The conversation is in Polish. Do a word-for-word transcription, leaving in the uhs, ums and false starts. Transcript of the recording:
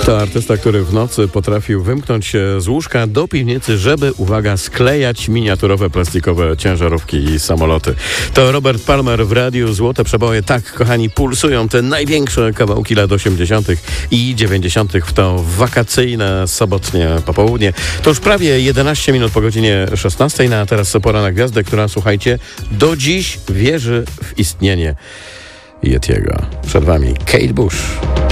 To artysta, który w nocy potrafił wymknąć się z łóżka do piwnicy, żeby, uwaga, sklejać miniaturowe plastikowe ciężarówki i samoloty. To Robert Palmer w radiu Złote Przeboje. Tak, kochani, pulsują te największe kawałki lat osiemdziesiątych i dziewięćdziesiątych w to wakacyjne, sobotnie popołudnie. To już prawie jedenaście minut po godzinie szesnastej, no a teraz pora na gwiazdę, która, słuchajcie, do dziś wierzy w istnienie Yetiego. Przed wami Kate Bush.